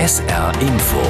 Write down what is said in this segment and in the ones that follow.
SR Info.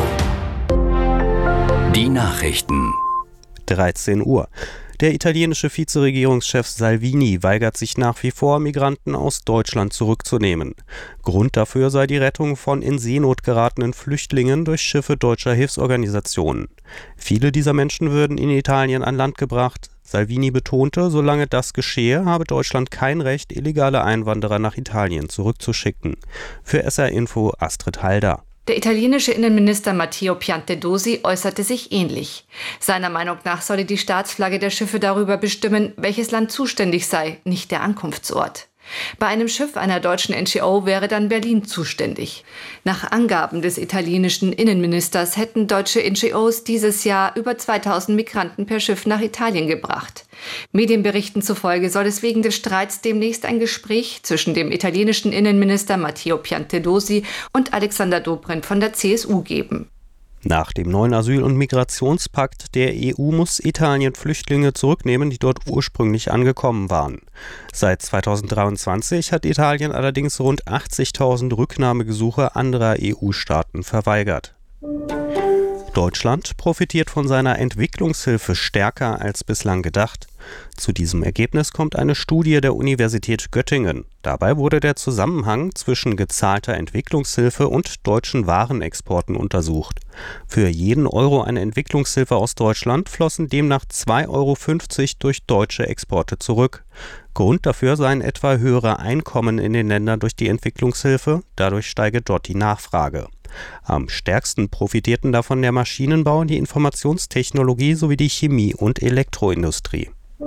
Die Nachrichten. 13 Uhr. Der italienische Vizeregierungschef Salvini weigert sich nach wie vor, Migranten aus Deutschland zurückzunehmen. Grund dafür sei die Rettung von in Seenot geratenen Flüchtlingen durch Schiffe deutscher Hilfsorganisationen. Viele dieser Menschen würden in Italien an Land gebracht. Salvini betonte, solange das geschehe, habe Deutschland kein Recht, illegale Einwanderer nach Italien zurückzuschicken. Für SR Info Astrid Halder. Der italienische Innenminister Matteo Piantedosi äußerte sich ähnlich. Seiner Meinung nach solle die Staatsflagge der Schiffe darüber bestimmen, welches Land zuständig sei, nicht der Ankunftsort. Bei einem Schiff einer deutschen NGO wäre dann Berlin zuständig. Nach Angaben des italienischen Innenministers hätten deutsche NGOs dieses Jahr über 2000 Migranten per Schiff nach Italien gebracht. Medienberichten zufolge soll es wegen des Streits demnächst ein Gespräch zwischen dem italienischen Innenminister Matteo Piantedosi und Alexander Dobrindt von der CSU geben. Nach dem neuen Asyl- und Migrationspakt der EU muss Italien Flüchtlinge zurücknehmen, die dort ursprünglich angekommen waren. Seit 2023 hat Italien allerdings rund 80.000 Rücknahmegesuche anderer EU-Staaten verweigert. Deutschland profitiert von seiner Entwicklungshilfe stärker als bislang gedacht. Zu diesem Ergebnis kommt eine Studie der Universität Göttingen. Dabei wurde der Zusammenhang zwischen gezahlter Entwicklungshilfe und deutschen Warenexporten untersucht. Für jeden Euro an Entwicklungshilfe aus Deutschland flossen demnach 2,50 Euro durch deutsche Exporte zurück. Grund dafür seien etwa höhere Einkommen in den Ländern durch die Entwicklungshilfe, dadurch steige dort die Nachfrage. Am stärksten profitierten davon der Maschinenbau, die Informationstechnologie sowie die Chemie- und Elektroindustrie.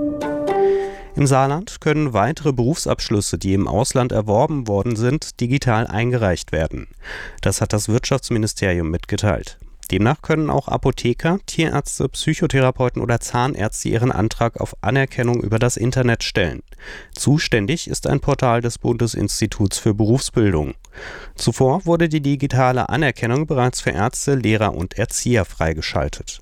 Im Saarland können weitere Berufsabschlüsse, die im Ausland erworben worden sind, digital eingereicht werden. Das hat das Wirtschaftsministerium mitgeteilt. Demnach können auch Apotheker, Tierärzte, Psychotherapeuten oder Zahnärzte ihren Antrag auf Anerkennung über das Internet stellen. Zuständig ist ein Portal des Bundesinstituts für Berufsbildung. Zuvor wurde die digitale Anerkennung bereits für Ärzte, Lehrer und Erzieher freigeschaltet.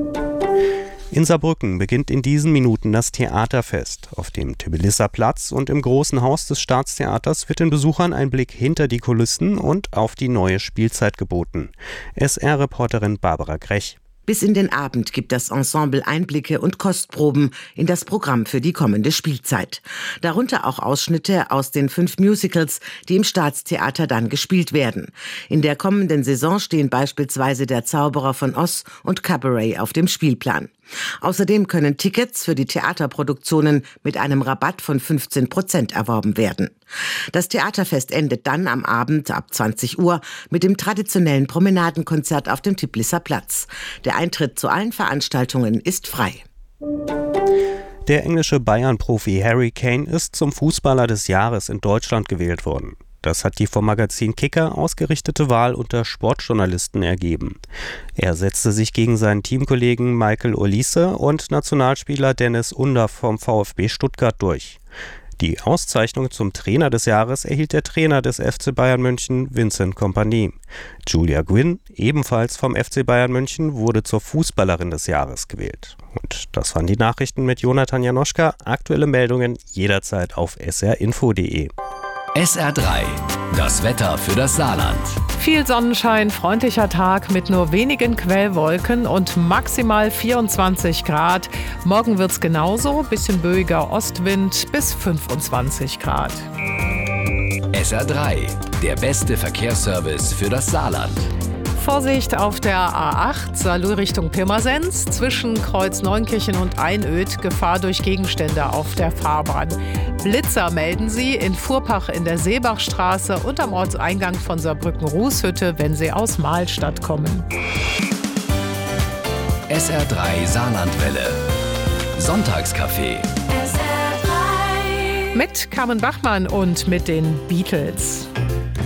In Saarbrücken beginnt in diesen Minuten das Theaterfest. Auf dem Tbillisser Platz und im großen Haus des Staatstheaters wird den Besuchern ein Blick hinter die Kulissen und auf die neue Spielzeit geboten. SR-Reporterin Barbara Grech. Bis in den Abend gibt das Ensemble Einblicke und Kostproben in das Programm für die kommende Spielzeit. Darunter auch Ausschnitte aus den 5 Musicals, die im Staatstheater dann gespielt werden. In der kommenden Saison stehen beispielsweise Der Zauberer von Oz und Cabaret auf dem Spielplan. Außerdem können Tickets für die Theaterproduktionen mit einem Rabatt von 15% erworben werden. Das Theaterfest endet dann am Abend ab 20 Uhr mit dem traditionellen Promenadenkonzert auf dem Tbillisser Platz. Der Eintritt zu allen Veranstaltungen ist frei. Der englische Bayern-Profi Harry Kane ist zum Fußballer des Jahres in Deutschland gewählt worden. Das hat die vom Magazin Kicker ausgerichtete Wahl unter Sportjournalisten ergeben. Er setzte sich gegen seinen Teamkollegen Michael Olise und Nationalspieler Dennis Undaff vom VfB Stuttgart durch. Die Auszeichnung zum Trainer des Jahres erhielt der Trainer des FC Bayern München, Vincent Kompany. Julia Gwynn, ebenfalls vom FC Bayern München, wurde zur Fußballerin des Jahres gewählt. Und das waren die Nachrichten mit Jonathan Janoschka. Aktuelle Meldungen jederzeit auf srinfo.de. SR3, das Wetter für das Saarland. Viel Sonnenschein, freundlicher Tag mit nur wenigen Quellwolken und maximal 24 Grad. Morgen wird's genauso, bisschen böiger Ostwind bis 25 Grad. SR3, der beste Verkehrsservice für das Saarland. Vorsicht auf der A8, Saarlouis Richtung Pirmasens, zwischen Kreuz Neunkirchen und Einöd, Gefahr durch Gegenstände auf der Fahrbahn. Blitzer melden Sie in Fuhrpach in der Seebachstraße und am Ortseingang von Saarbrücken-Rußhütte, wenn Sie aus Mahlstadt kommen. SR3 Saarlandwelle. Sonntagscafé. Mit Carmen Bachmann und mit den Beatles.